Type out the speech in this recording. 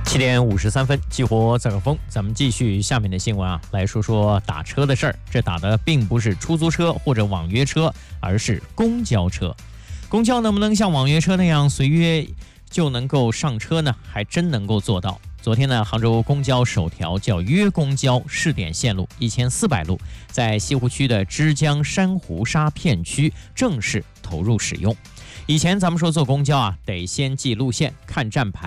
7点53分，激活这个风，咱们继续下面的新闻啊，来说说打车的事儿。这打的并不是出租车或者网约车，而是公交车。公交能不能像网约车那样随约就能够上车呢？还真能够做到。昨天呢，杭州公交首条叫约公交试点线路1400路，在西湖区的枝江珊瑚沙片区正式投入使用。以前咱们说坐公交啊，得先记路线、看站牌。